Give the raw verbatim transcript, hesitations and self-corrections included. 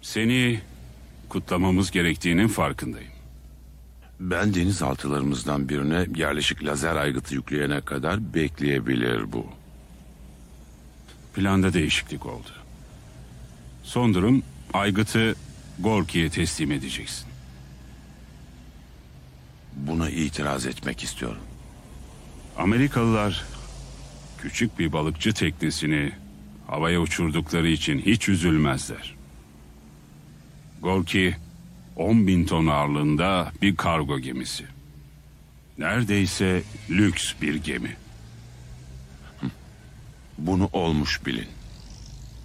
Seni kutlamamız gerektiğinin farkındayım. Ben denizaltılarımızdan birine yerleşik lazer aygıtı yükleyene kadar bekleyebilir bu. Planda değişiklik oldu. Son durum, aygıtı Gorki'ye teslim edeceksin. Buna itiraz etmek istiyorum. Amerikalılar küçük bir balıkçı teknesini havaya uçurdukları için hiç üzülmezler. Gorki on bin ton ağırlığında bir kargo gemisi. Neredeyse lüks bir gemi. Bunu olmuş bilin.